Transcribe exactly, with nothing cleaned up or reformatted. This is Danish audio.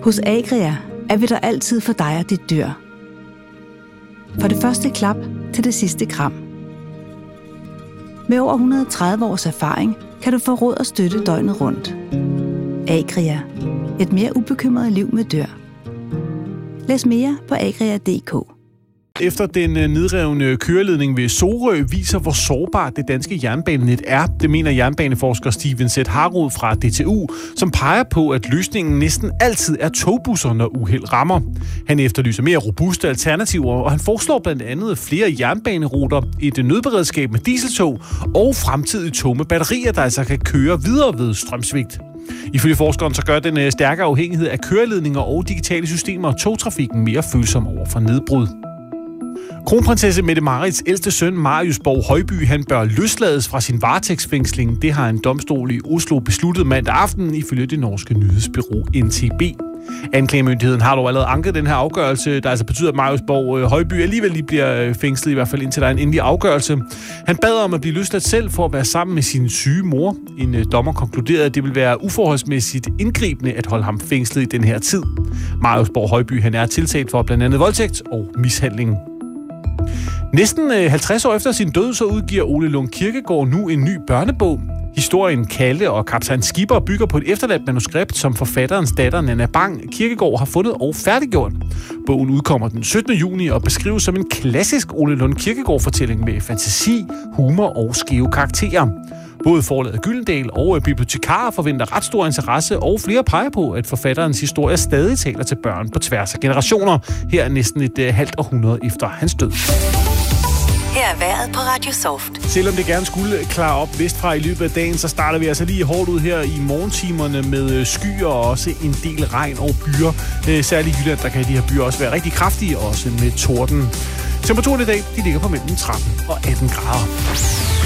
Hos Agria er vi der altid for dig og dit dyr. For det første klap til det sidste kram. Med over et hundrede og tredive års erfaring kan du få råd og støtte døgnet rundt. Agria. Et mere ubekymret liv med dyr. Læs mere på agria punktum d k. Efter den nedrevne køreledning ved Sorø viser, hvor sårbart det danske jernbanenet er. Det mener jernbaneforsker Steven Z. Harroud fra D T U, som peger på, at løsningen næsten altid er togbusser, når uheld rammer. Han efterlyser mere robuste alternativer, og han foreslår blandt andet flere jernbaneruter, et nødberedskab med dieseltog og fremtidige tog med batterier, der altså kan køre videre ved strømsvigt. Ifølge forskeren så gør den stærkere afhængighed af køreledninger og digitale systemer togtrafikken mere følsom over for nedbrud. Kronprinsesse Mette-Marits ældste søn, Marius Borg Højby, han bør løslades fra sin varetægtsfængsling. Det har en domstol i Oslo besluttet mandag aften, ifølge det norske nyhedsbureau N T B. Anklagemyndigheden har dog allerede anket den her afgørelse, der altså betyder, at Marius Borg Højby alligevel lige bliver fængslet, i hvert fald indtil der er en endelig afgørelse. Han bad om at blive løsladt selv for at være sammen med sin syge mor. En dommer konkluderede, at det vil være uforholdsmæssigt indgribende at holde ham fængslet i den her tid. Marius Borg Højby, han er tiltalt for blandt andet voldtægt og mishandling. Næsten halvtreds år efter sin død, så udgiver Ole Lund Kirkegaard nu en ny børnebog. Historien Kalle og kaptajn Skipper bygger på et efterladt manuskript, som forfatterens datter Nana Bang Kirkegaard har fundet og færdiggjort. Bogen udkommer den syttende juni og beskrives som en klassisk Ole Lund Kirkegaard-fortælling med fantasi, humor og skæve karakterer. Både forlaget Gyldendal og bibliotekarer forventer ret stor interesse, og flere peger på, at forfatterens historie stadig taler til børn på tværs af generationer. Her er næsten et halvt århundrede efter hans død. Her er vejret på Radio Soft. Selvom det gerne skulle klare op vestfra i løbet af dagen, så starter vi altså lige hårdt ud her i morgentimerne med skyer og også en del regn og byer. Særligt i Jylland, der kan de her byer også være rigtig kraftige, også med torden. Temperaturen i dag, de ligger på mellem tretten og atten grader.